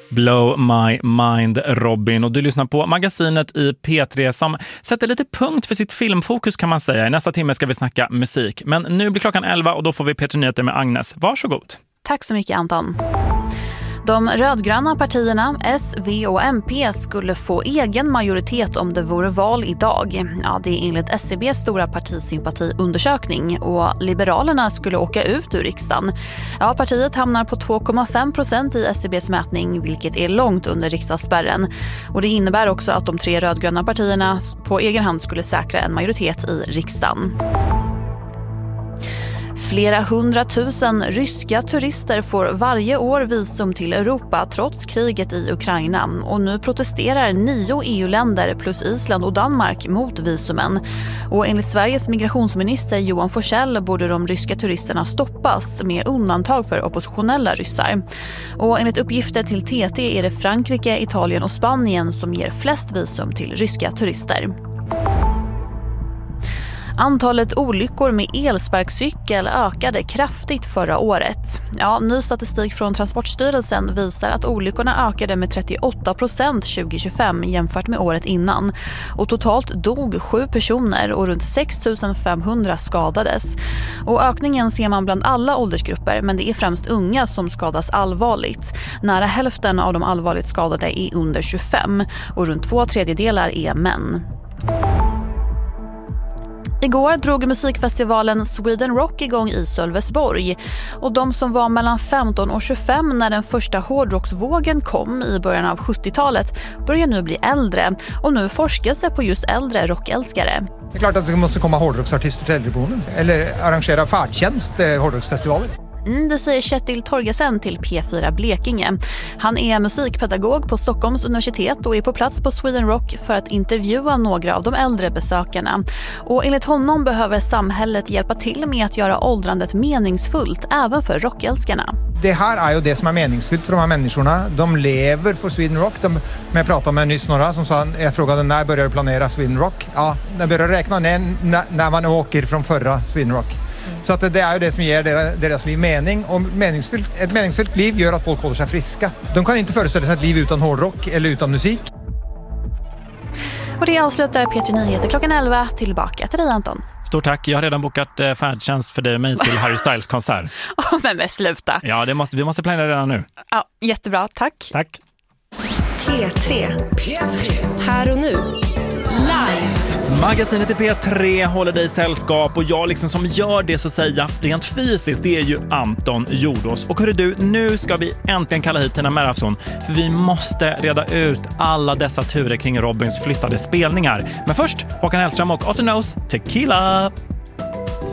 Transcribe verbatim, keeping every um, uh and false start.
Blow My Mind, Robin. Och du lyssnar på magasinet i P tre som sätter lite punkt för sitt filmfokus kan man säga. I nästa timme ska vi snacka musik. Men nu blir klockan elva och då får vi P tre Nyheter med Agnes. Varsågod. Tack så mycket Anton. De rödgröna partierna, S, V och M P, skulle få egen majoritet om det vore val idag. Ja, det är enligt S C B:s stora partisympatiundersökning och Liberalerna skulle åka ut ur riksdagen. Ja, partiet hamnar på två komma fem procent i S C B:s mätning, vilket är långt under riksdagsspärren. Och det innebär också att de tre rödgröna partierna på egen hand skulle säkra en majoritet i riksdagen. Flera hundratusen ryska turister får varje år visum till Europa trots kriget i Ukraina. Och nu protesterar nio E U-länder plus Island och Danmark mot visumen. Och enligt Sveriges migrationsminister Johan Forssell borde de ryska turisterna stoppas med undantag för oppositionella ryssar. Och enligt uppgifter till T T är det Frankrike, Italien och Spanien som ger flest visum till ryska turister. Antalet olyckor med elsparkcykel ökade kraftigt förra året. Ja, ny statistik från Transportstyrelsen visar att olyckorna ökade med trettioåtta procent tjugo tjugofem jämfört med året innan. Och totalt dog sju personer och runt sex tusen femhundra skadades. Och ökningen ser man bland alla åldersgrupper, men det är främst unga som skadas allvarligt. Nära hälften av de allvarligt skadade är under tjugofem och runt två tredjedelar är män. Igår drog musikfestivalen Sweden Rock igång i Sölvesborg och de som var mellan femton och tjugofem när den första hårdrocksvågen kom i början av sjuttiotalet börjar nu bli äldre och nu forskas det på just äldre rockälskare. Det är klart att det måste komma hårdrocksartister till äldreboenden eller arrangera färdtjänst hårdrocksfestivaler. Mm, det säger Kjetil Torgersen till P fyra Blekinge. Han är musikpedagog på Stockholms universitet och är på plats på Sweden Rock för att intervjua några av de äldre besökarna. Och enligt honom behöver samhället hjälpa till med att göra åldrandet meningsfullt även för rockälskarna. Det här är ju det som är meningsfullt för de här människorna. De lever för Sweden Rock. De, jag pratade med nyss några som sa, jag frågade när börjar du planera Sweden Rock? Ja, när börjar räkna ner när, när man åker från förra Sweden Rock. Så att det är ju det som ger deras, deras liv mening. Och meningsfullt, ett meningsfullt liv gör att folk håller sig friska. De kan inte föreställa sig ett liv utan hårdrock eller utan musik. Och det avslutar P tre Nyheter klockan elva. Tillbaka till dig Anton. Stort tack. Jag har redan bokat eh, färdtjänst för dig och mig till Harry Styles konsert. Åh, nej men sluta. Ja, det måste, vi måste planera redan nu. Ja, jättebra. Tack. Tack. P tre. P tre. Här och nu. Live. Magasinet i P tre håller dig i sällskap och jag liksom som gör det så säga rent fysiskt, det är ju Anton Jordås. Och hörru du, nu ska vi äntligen kalla hit Tina Marathon för vi måste reda ut alla dessa turer kring Robins flyttade spelningar. Men först Håkan Hellström och Otto Knows Tequila.